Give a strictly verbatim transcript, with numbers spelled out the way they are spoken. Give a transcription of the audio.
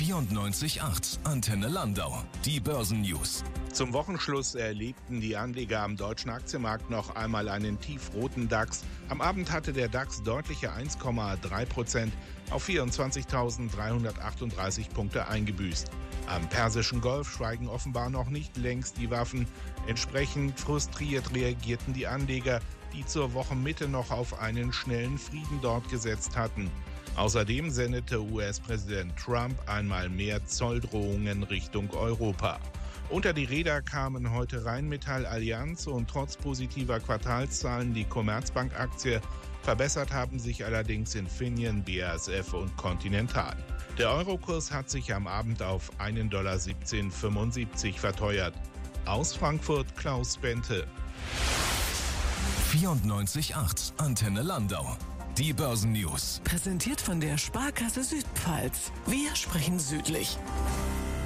vierundneunzig Komma acht Antenne Landau. Die Börsennews. Zum Wochenschluss erlebten die Anleger am deutschen Aktienmarkt noch einmal einen tiefroten DAX. Am Abend hatte der DAX deutliche eins Komma drei Prozent auf vierundzwanzigtausenddreihundertachtunddreißig Punkte eingebüßt. Am Persischen Golf schweigen offenbar noch nicht längst die Waffen. Entsprechend frustriert reagierten die Anleger, die zur Wochenmitte noch auf einen schnellen Frieden dort gesetzt hatten. Außerdem sendete U S-Präsident Trump einmal mehr Zolldrohungen Richtung Europa. Unter die Räder kamen heute Rheinmetall, Allianz und trotz positiver Quartalszahlen die Commerzbank-Aktie. Verbessert haben sich allerdings Infineon, B A S F und Continental. Der Eurokurs hat sich am Abend auf einen Dollar siebzehn Komma fünfundsiebzig verteuert. Aus Frankfurt Klaus Bente. vierundneunzig Komma acht Antenne Landau. Die Börsennews. Präsentiert von der Sparkasse Südpfalz. Wir sprechen südlich.